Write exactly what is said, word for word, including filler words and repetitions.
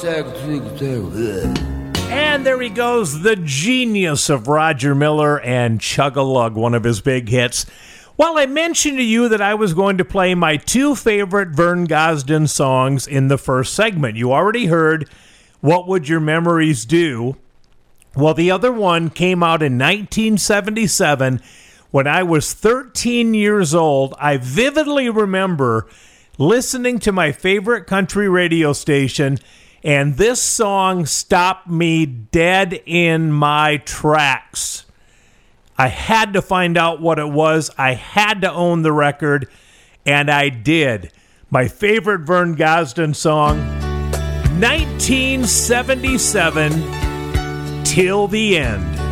And there he goes, the genius of Roger Miller and Chug-a-Lug, one of his big hits. Well, I mentioned to you that I was going to play my two favorite Vern Gosdin songs in the first segment. You already heard What Would Your Memories Do? Well, the other one came out in nineteen seventy-seven when I was thirteen years old. I vividly remember listening to my favorite country radio station, and this song stopped me dead in my tracks. I had to find out what it was. I had to own the record, and I did. My favorite Vern Gosdin song, nineteen seventy-seven, Till the End.